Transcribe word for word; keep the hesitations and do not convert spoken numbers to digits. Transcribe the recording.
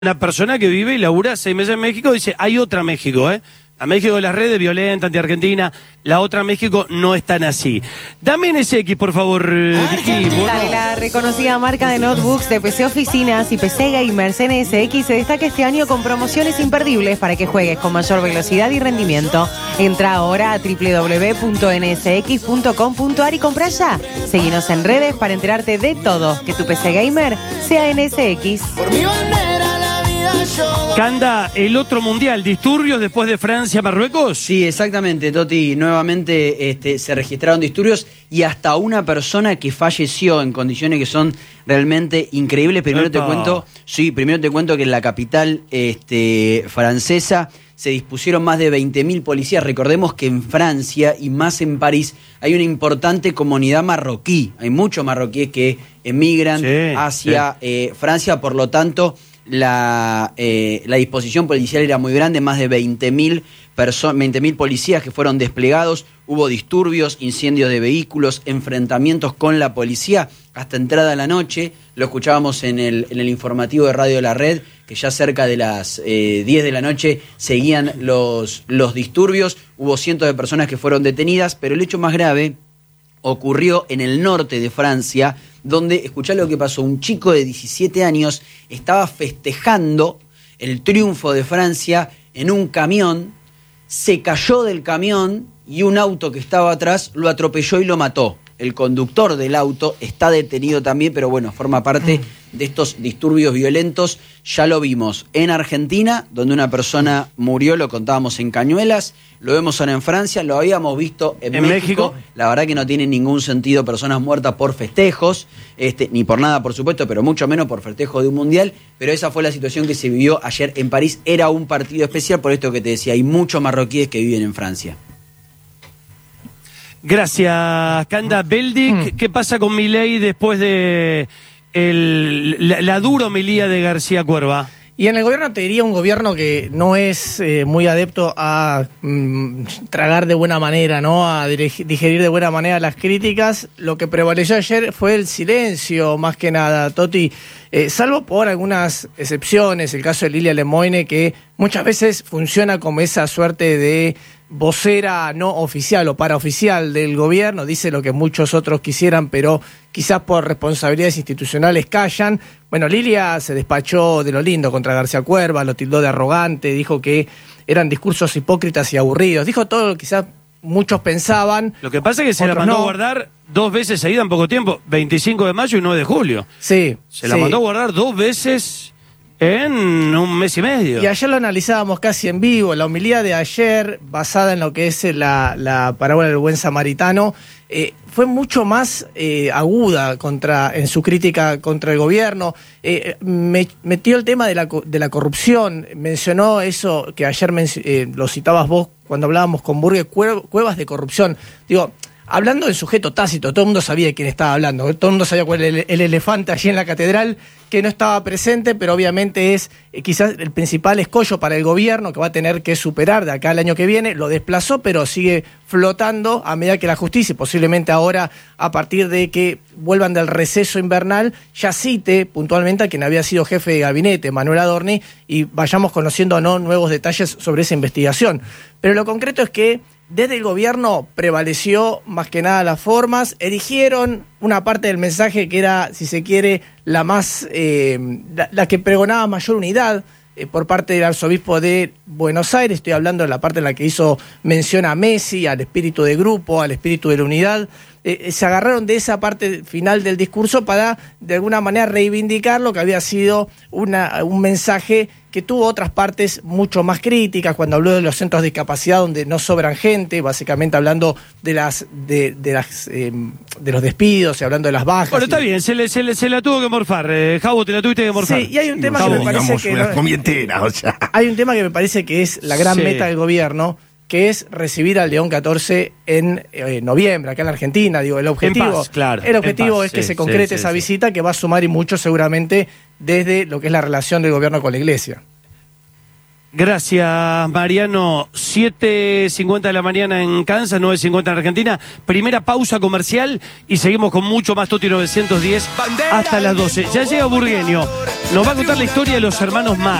Una persona que vive y labura seis meses en México dice, hay otra México, ¿eh? La México de las redes, violenta, anti-argentina, la otra México no es tan así. Dame N S X, por favor, Vicky. Dale, la reconocida marca de notebooks de P C Oficinas y P C Gamers N S X se destaca este año con promociones imperdibles para que juegues con mayor velocidad y rendimiento. Entra ahora a doble u doble u doble u punto n s x punto com punto a r y compra ya. Seguinos en redes para enterarte de todo. Que tu P C Gamer sea N S X. Por mi bandera la vida yo. Canda, el otro mundial, disturbios después de Francia-Marruecos. Sí, exactamente, Toti. Nuevamente este, se registraron disturbios y hasta una persona que falleció en condiciones que son realmente increíbles. Primero Epa. te cuento, sí, primero te cuento que en la capital este, francesa se dispusieron más de veinte mil policías. Recordemos que en Francia y más en París hay una importante comunidad marroquí. Hay muchos marroquíes que emigran Sí, hacia sí. eh, Francia, por lo tanto la, eh, la disposición policial era muy grande, más de veinte mil policías que fueron desplegados. Hubo disturbios, incendios de vehículos, enfrentamientos con la policía hasta entrada a la noche. Lo escuchábamos en el, en el informativo de Radio La Red, que ya cerca de las eh, diez de la noche seguían los, los disturbios. Hubo cientos de personas que fueron detenidas, pero el hecho más grave ocurrió en el norte de Francia, donde, escuchá lo que pasó, un chico de diecisiete años estaba festejando el triunfo de Francia en un camión, se cayó del camión y un auto que estaba atrás lo atropelló y lo mató. El conductor del auto está detenido también, pero bueno, forma parte de estos disturbios violentos. Ya lo vimos en Argentina, donde una persona murió, lo contábamos en Cañuelas, lo vemos ahora en Francia, lo habíamos visto en, En México. México. La verdad que no tiene ningún sentido personas muertas por festejos, este, ni por nada, por supuesto, pero mucho menos por festejo de un mundial. Pero esa fue la situación que se vivió ayer en París. Era un partido especial, por esto que te decía, hay muchos marroquíes que viven en Francia. Gracias, Canda. Beldic, ¿qué pasa con Milei después de el, la, la dura homilía de García Cuerva? Y en el gobierno te diría un gobierno que no es eh, muy adepto a mm, tragar de buena manera, ¿no? A dirigir, digerir de buena manera las críticas. Lo que prevaleció ayer fue el silencio, más que nada, Toti. Eh, salvo por algunas excepciones, el caso de Lilia Lemoine, que muchas veces funciona como esa suerte de vocera no oficial o paraoficial del gobierno, dice lo que muchos otros quisieran, pero quizás por responsabilidades institucionales callan. Bueno, Lilia se despachó de lo lindo contra García Cuerva, lo tildó de arrogante, dijo que eran discursos hipócritas y aburridos, dijo todo lo que quizás muchos pensaban. Lo que pasa es que se la otros mandó no. a guardar dos veces seguida en poco tiempo, veinticinco de mayo y nueve de julio. Sí, Se la sí. mandó a guardar dos veces en un mes y medio. Y ayer lo analizábamos casi en vivo, la homilía de ayer, basada en lo que es la, la parábola del buen samaritano, eh, fue mucho más eh, aguda contra, en su crítica contra el gobierno. Eh, me, metió el tema de la, de la corrupción, mencionó eso que ayer menc- eh, lo citabas vos cuando hablábamos con Burgue, cuevas de corrupción. Digo, hablando en sujeto tácito, todo el mundo sabía de quién estaba hablando, todo el mundo sabía cuál era el, el elefante allí en la catedral, que no estaba presente, pero obviamente es eh, quizás el principal escollo para el gobierno que va a tener que superar de acá al año que viene. Lo desplazó, pero sigue flotando a medida que la justicia, y posiblemente ahora a partir de que vuelvan del receso invernal, ya cite puntualmente a quien había sido jefe de gabinete, Manuel Adorni, y vayamos conociendo no nuevos detalles sobre esa investigación. Pero lo concreto es que desde el gobierno prevaleció más que nada las formas, eligieron una parte del mensaje que era, si se quiere, la más, eh, la, la que pregonaba mayor unidad eh, por parte del arzobispo de Buenos Aires. Estoy hablando de la parte en la que hizo mención a Messi, al espíritu de grupo, al espíritu de la unidad. Eh, se agarraron de esa parte final del discurso para, de alguna manera, reivindicar lo que había sido una, un mensaje que tuvo otras partes mucho más críticas, cuando habló de los centros de discapacidad donde no sobran gente, básicamente hablando de las de, de las eh, de los despidos y hablando de las bajas. Bueno, está y... bien, se, le, se, le, se la tuvo que morfar. Eh, Javo, te la tuviste que morfar. Sí, y hay un tema Javo, que me parece digamos, que una no- comida entera, o sea. hay un tema que me parece que es la gran Sí. meta del gobierno, que es recibir al León catorce en eh, noviembre, acá en la Argentina. Digo, el objetivo, paz, claro, el objetivo en paz, es que sí, se concrete sí, sí, esa sí. visita, que va a sumar y mucho seguramente desde lo que es la relación del gobierno con la iglesia. Gracias, Mariano. siete cincuenta de la mañana en Kansas, nueve cincuenta en Argentina. Primera pausa comercial y seguimos con mucho más Tuti novecientos diez hasta las doce. Ya llega Burgueño. Nos va a contar la historia de los hermanos Mar.